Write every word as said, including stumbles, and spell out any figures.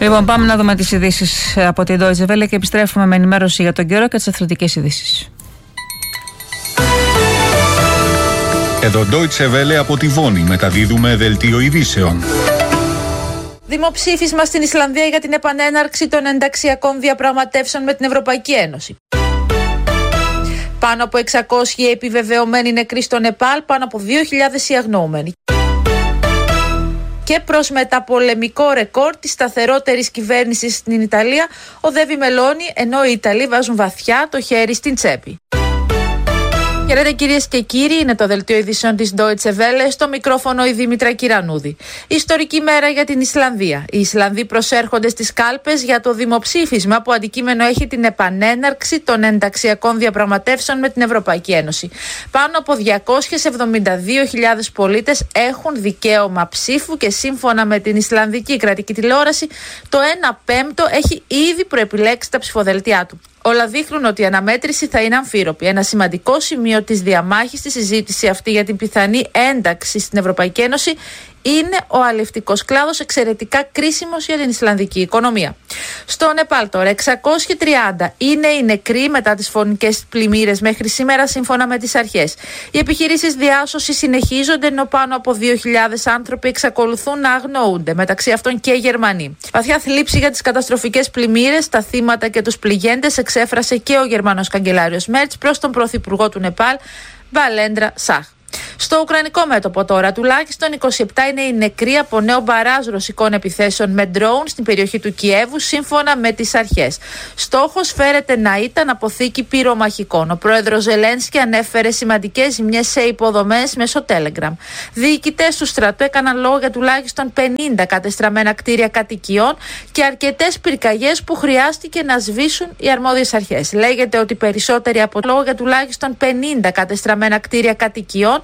Λοιπόν, πάμε να δούμε τις ειδήσεις από την Deutsche Welle και επιστρέφουμε με ενημέρωση για τον καιρό και τις αθλητικές ειδήσεις. Εδώ Deutsche Welle από τη Βόνη, μεταδίδουμε δελτίο ειδήσεων. Δημοψήφισμα στην Ισλανδία για την επανέναρξη των ενταξιακών διαπραγματεύσεων με την Ευρωπαϊκή Ένωση. Πάνω από εξακόσιοι επιβεβαιωμένοι νεκροί στο Νεπάλ, πάνω από δύο χιλιάδες οι αγνοούμενοι. Και προς μεταπολεμικό ρεκόρ της σταθερότερης κυβέρνησης στην Ιταλία οδεύει Μελώνη, ενώ οι Ιταλοί βάζουν βαθιά το χέρι στην τσέπη. Χαίρετε κυρίες και κύριοι, είναι το δελτίο ειδήσεων της Deutsche Welle, στο μικρόφωνο η Δήμητρα Κυρανούδη. Ιστορική μέρα για την Ισλανδία. Οι Ισλανδοί προσέρχονται στις κάλπες για το δημοψήφισμα που αντικείμενο έχει την επανέναρξη των ενταξιακών διαπραγματεύσεων με την Ευρωπαϊκή Ένωση. Πάνω από διακόσιες εβδομήντα δύο χιλιάδες πολίτες έχουν δικαίωμα ψήφου και σύμφωνα με την Ισλανδική κρατική τηλεόραση, το ένα πέμπτο έχει ήδη προεπιλέξει τα ψηφοδελτία του. Όλα δείχνουν ότι η αναμέτρηση θα είναι αμφίροπη. Ένα σημαντικό σημείο της διαμάχης στη συζήτηση αυτή για την πιθανή ένταξη στην Ευρωπαϊκή Ένωση είναι ο αλευτικός κλάδος, εξαιρετικά κρίσιμος για την Ισλανδική οικονομία. Στο Νεπάλ τώρα, εξακόσιοι τριάντα είναι οι νεκροί μετά τις φωνικές πλημμύρες μέχρι σήμερα, σύμφωνα με τις αρχές. Οι επιχειρήσεις διάσωσης συνεχίζονται, ενώ πάνω από δύο χιλιάδες άνθρωποι εξακολουθούν να αγνοούνται, μεταξύ αυτών και Γερμανοί. Βαθιά θλίψη για τις καταστροφικές πλημμύρες, τα θύματα και τους πληγέντες εξέφρασε και ο Γερμανός καγκελάριος Μέρτς προς τον πρωθυπουργό του Νεπάλ, Μπαλέντρα Σαχ. Στο ουκρανικό μέτωπο τώρα, τουλάχιστον είκοσι επτά είναι οι νεκροί από νέο μπαράζ ρωσικών επιθέσεων με ντρόουν στην περιοχή του Κιέβου, σύμφωνα με τις αρχές. Στόχος φέρεται να ήταν αποθήκη πυρομαχικών. Ο πρόεδρος Ζελένσκι ανέφερε σημαντικές ζημιές σε υποδομές μέσω Telegram. Διοικητές του στρατού έκαναν λόγο για τουλάχιστον πενήντα κατεστραμμένα κτίρια κατοικιών και αρκετές πυρκαγιές που χρειάστηκε να σβήσουν οι αρμόδιες αρχές. Λέγεται ότι περισσότεροι από λόγο για τουλάχιστον πενήντα κατεστραμμένα κτίρια κατοικιών